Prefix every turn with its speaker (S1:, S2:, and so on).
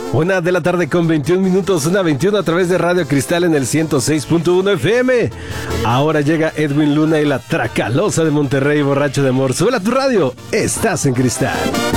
S1: Una de la tarde con 21 minutos, una 21 a través de Radio Cristal en el 106.1 FM. Ahora llega Edwin Luna y la Tracalosa de Monterrey, Borracho de Amor. Súbela a tu radio, estás en Cristal.